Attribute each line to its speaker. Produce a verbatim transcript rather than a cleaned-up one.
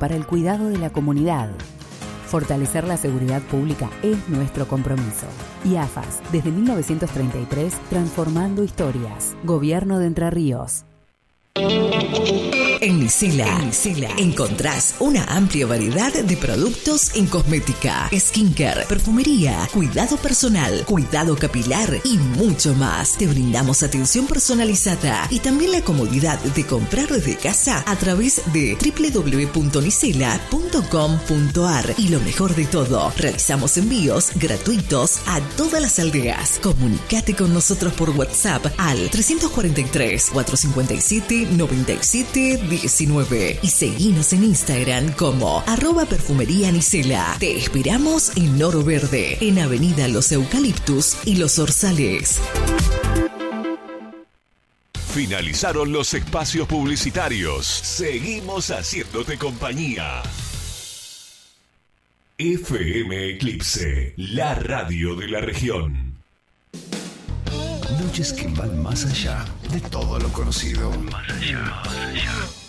Speaker 1: para el cuidado de la comunidad. Fortalecer la seguridad pública es nuestro compromiso. I A F A S, desde mil novecientos treinta y tres, transformando historias. Gobierno de Entre Ríos.
Speaker 2: En Nicela, en Nicela encontrás una amplia variedad de productos en cosmética, skincare, perfumería, cuidado personal, cuidado capilar y mucho más. Te brindamos atención personalizada y también la comodidad de comprar desde casa a través de doble u doble u doble u punto nicela punto com punto a r. Y lo mejor de todo, realizamos envíos gratuitos a todas las aldeas. Comunicate con nosotros por WhatsApp al tres cuatro tres, cuatro cinco siete, nueve siete uno nueve y seguinos en Instagram como arroba perfumería Nicela. Te esperamos en Oro Verde, en Avenida Los Eucaliptus y Los Orzales.
Speaker 3: Finalizaron los espacios publicitarios. Seguimos haciéndote compañía. F M Eclipse, la radio de la región.
Speaker 4: Noches que van más allá de todo lo conocido.
Speaker 5: Más allá, más allá.